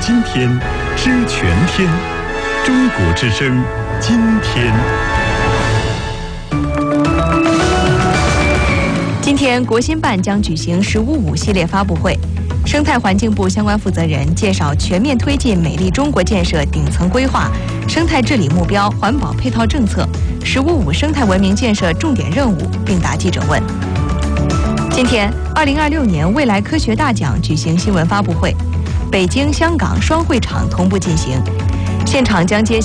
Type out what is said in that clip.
今天，知全天。中国之声，今天。 今天，国新办将举行“十五五”系列发布会。生态环境部相关负责人介绍全面推进美丽中国建设顶层规划、生态治理目标、环保配套政策、“十五五”生态文明建设重点任务，并答记者问。今天，2026年未来科学大奖举行新闻发布会，北京、香港双会场同步进行，现场将揭